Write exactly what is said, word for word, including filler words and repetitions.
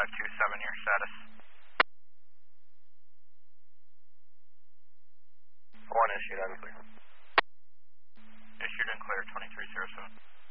five two seven, your status. One issued, I'm clear. Issued and clear, twenty-three zero seven.